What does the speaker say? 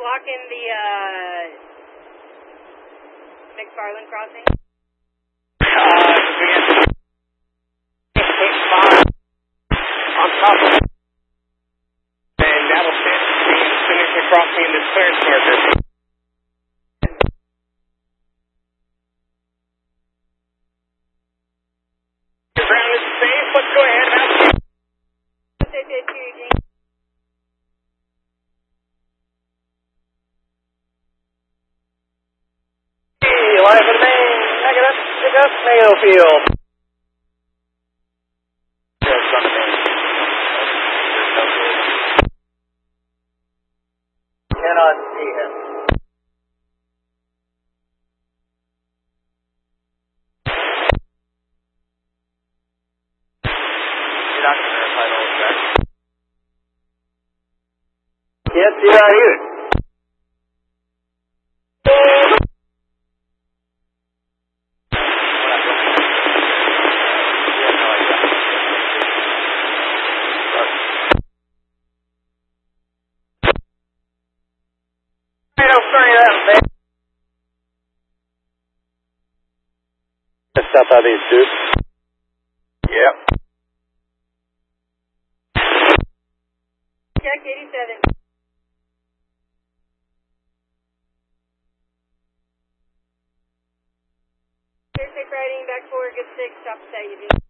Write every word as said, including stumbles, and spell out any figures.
blocking the uh, McFarland crossing? Uh, we got eight five on top of it. And that'll fit as soon as we're crossing this clearance marker. Your ground is safe. Let's go ahead and have Live in Maine, negative, pick up, Mayo Field. Yes, on the main. Cannot see him. You're not going to verify the whole track? Can't see that either. South of these two. Yep. Check eighty-seven. Take riding back forward, good six, stop beside you.